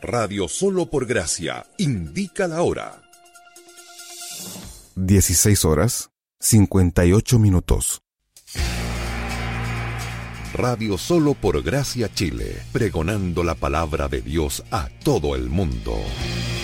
Radio Solo por Gracia indica la hora. 16:58. Radio Solo por Gracia Chile, pregonando la palabra de Dios a todo el mundo.